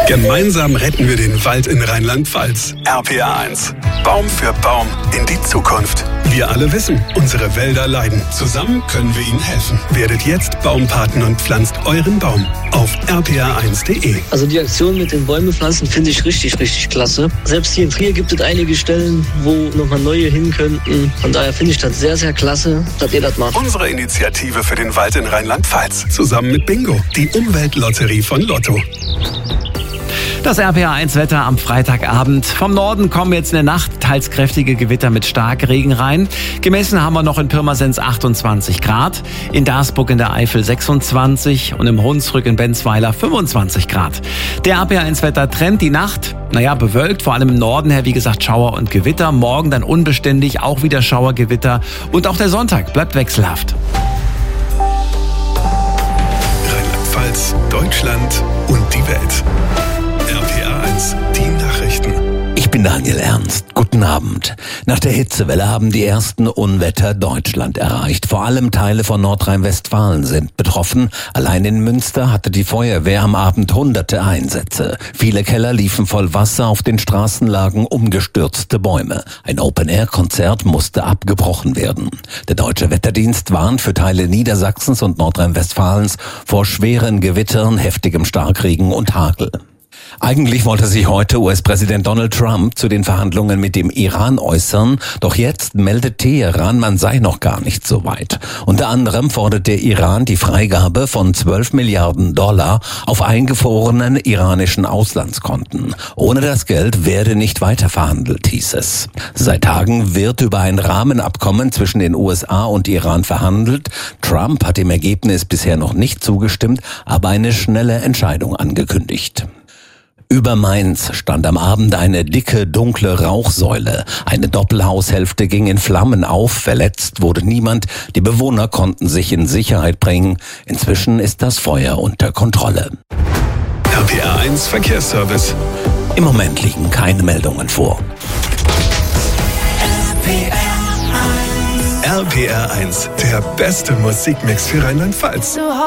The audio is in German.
Gemeinsam retten wir den Wald in Rheinland-Pfalz. RPA 1. Baum für Baum in die Zukunft. Wir alle wissen, unsere Wälder leiden. Zusammen können wir ihnen helfen. Werdet jetzt Baumpaten und pflanzt euren Baum auf rpa1.de. Also die Aktion mit den Bäume pflanzen finde ich richtig klasse. Selbst hier in Trier gibt es einige Stellen, wo nochmal neue hin könnten. Von daher finde ich das sehr klasse, dass ihr das macht. Unsere Initiative für den Wald in Rheinland-Pfalz. Zusammen mit Bingo, die Umweltlotterie von Lotto. Das RPA1-Wetter am Freitagabend. Vom Norden kommen jetzt in der Nacht teils kräftige Gewitter mit Starkregen rein. Gemessen haben wir noch in Pirmasens 28 Grad, in Darsburg in der Eifel 26 und im Hunsrück in Benzweiler 25 Grad. Der RPA1-Wetter-Trend die Nacht, bewölkt, vor allem im Norden her, wie gesagt, Schauer und Gewitter. Morgen dann unbeständig, auch wieder Schauer, Gewitter. Und auch der Sonntag bleibt wechselhaft. Rheinland-Pfalz, Deutschland und die Welt. RPA 1, die Nachrichten. Ich bin Daniel Ernst. Guten Abend. Nach der Hitzewelle haben die ersten Unwetter Deutschland erreicht. Vor allem Teile von Nordrhein-Westfalen sind betroffen. Allein in Münster hatte die Feuerwehr am Abend hunderte Einsätze. Viele Keller liefen voll Wasser, auf den Straßen lagen umgestürzte Bäume. Ein Open-Air-Konzert musste abgebrochen werden. Der Deutsche Wetterdienst warnt für Teile Niedersachsens und Nordrhein-Westfalens vor schweren Gewittern, heftigem Starkregen und Hagel. Eigentlich wollte sich heute US-Präsident Donald Trump zu den Verhandlungen mit dem Iran äußern, doch jetzt meldet Teheran, man sei noch gar nicht so weit. Unter anderem fordert der Iran die Freigabe von 12 Milliarden Dollar auf eingefrorenen iranischen Auslandskonten. Ohne das Geld werde nicht weiter verhandelt, hieß es. Seit Tagen wird über ein Rahmenabkommen zwischen den USA und Iran verhandelt. Trump hat dem Ergebnis bisher noch nicht zugestimmt, aber eine schnelle Entscheidung angekündigt. Über Mainz stand am Abend eine dicke, dunkle Rauchsäule. Eine Doppelhaushälfte ging in Flammen auf. Verletzt wurde niemand. Die Bewohner konnten sich in Sicherheit bringen. Inzwischen ist das Feuer unter Kontrolle. RPA 1 Verkehrsservice. Im Moment liegen keine Meldungen vor. RPR 1, der beste Musikmix für Rheinland-Pfalz.